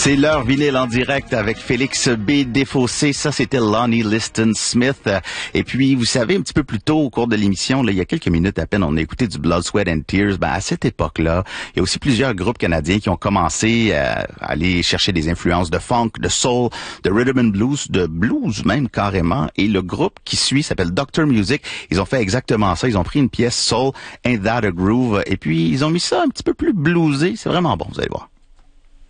C'est l'heure vinyle en direct avec Félix B. Desfossés. Ça, c'était Lonnie Liston Smith. Et puis, vous savez, un petit peu plus tôt au cours de l'émission, là, il y a quelques minutes à peine, on a écouté du Blood, Sweat and Tears. Ben, à cette époque-là, il y a aussi plusieurs groupes canadiens qui ont commencé à aller chercher des influences de funk, de soul, de rhythm and blues, de blues même carrément. Et le groupe qui suit s'appelle Dr. Music. Ils ont fait exactement ça. Ils ont pris une pièce soul, Ain't That a Groove, et puis ils ont mis ça un petit peu plus bluesé. C'est vraiment bon, vous allez voir.